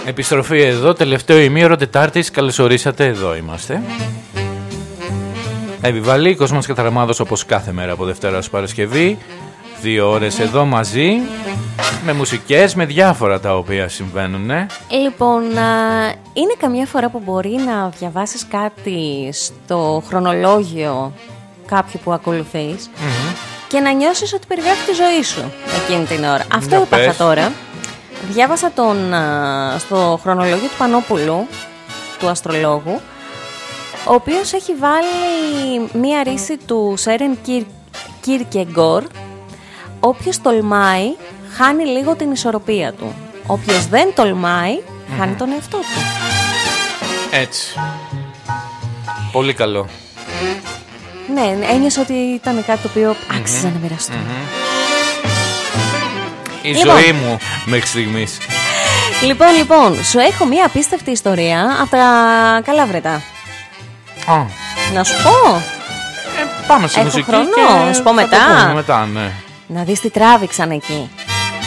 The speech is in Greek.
Επιστροφή εδώ, τελευταίο ημίωρο Τετάρτης. Καλώς ορίσατε, εδώ είμαστε. Επιβαλή, Κόσμος Καταραμάδος, όπως κάθε μέρα από Δευτέρα ως Παρασκευή. 2 ώρες εδώ μαζί, με μουσικές, με διάφορα τα οποία συμβαίνουν. Λοιπόν, είναι καμιά φορά που μπορεί να διαβάσεις κάτι στο χρονολόγιο κάποιου που ακολουθείς και να νιώσεις ότι περιγράφει τη ζωή σου εκείνη την ώρα. Αυτό έπαθα τώρα. Διάβασα στο χρονολόγιο του Πανόπουλου, του αστρολόγου, ο οποίος έχει βάλει μία ρίση του Σέρεν Κίρκεγκορ. Όποιος τολμάει, χάνει λίγο την ισορροπία του. Όποιος δεν τολμάει, χάνει τον εαυτό του. Έτσι. Πολύ καλό. Ναι, ένιωσα ότι ήταν κάτι το οποίο άξιζε να μοιραστώ. Η ζωή μου μέχρι στιγμής. Λοιπόν, σου έχω μία απίστευτη ιστορία από τα Καλάβρετα. Να σου πω. Πάμε στη μουσική χρόνο, να σου πω μετά. Μετά, ναι. Να δεις τι τράβηξαν εκεί.